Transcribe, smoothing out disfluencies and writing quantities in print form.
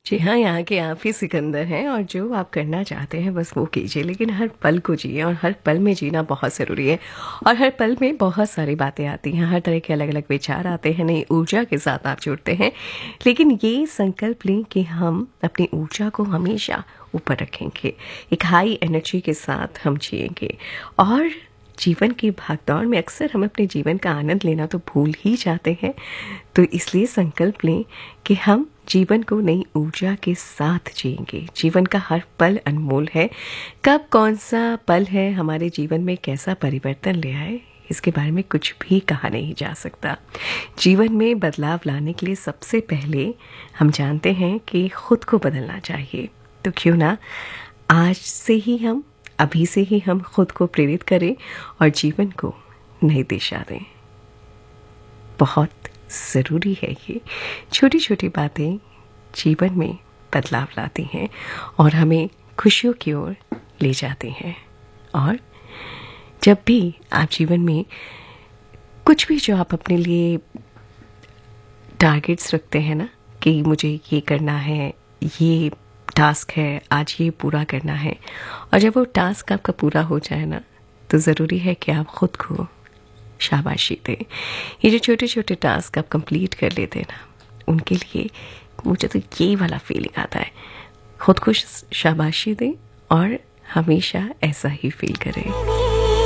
जी हाँ, यहाँ के आप ही सिकंदर हैं और जो आप करना चाहते हैं बस वो कीजिए, लेकिन हर पल को जिए और हर पल में जीना बहुत ज़रूरी है। और हर पल में बहुत सारी बातें आती हैं, हर तरह के अलग-अलग विचार आते हैं, नई ऊर्जा के साथ आप जुड़ते हैं। लेकिन ये संकल्प लें कि हम अपनी ऊर्जा को हमेशा ऊपर रखेंगे, एक हाई एनर्जी के साथ हम जिएँगे। और जीवन की भागदौड़ में अक्सर हम अपने जीवन का आनंद लेना तो भूल ही जाते हैं। तो इसलिए संकल्प लें कि हम जीवन को नई ऊर्जा के साथ जिएंगे। जीवन का हर पल अनमोल है। कब कौन सा पल है हमारे जीवन में कैसा परिवर्तन ले आए, इसके बारे में कुछ भी कहा नहीं जा सकता। जीवन में बदलाव लाने के लिए सबसे पहले हम जानते हैं कि खुद को बदलना चाहिए। तो क्यों ना आज से ही हम, अभी से ही हम खुद को प्रेरित करें और जीवन को नई दिशा दें। बहुत ज़रूरी है ये। छोटी छोटी बातें जीवन में बदलाव लाती हैं और हमें खुशियों की ओर ले जाती हैं। और जब भी आप जीवन में कुछ भी जो आप अपने लिए टारगेट्स रखते हैं ना, कि मुझे ये करना है, ये टास्क है, आज ये पूरा करना है, और जब वो टास्क आपका पूरा हो जाए ना, तो ज़रूरी है कि आप खुद को शाबाशी दें। ये जो छोटे छोटे टास्क आप कंप्लीट कर लेते हैं ना, उनके लिए मुझे तो ये वाला फीलिंग आता है। खुद को शाबाशी दें और हमेशा ऐसा ही फील करें।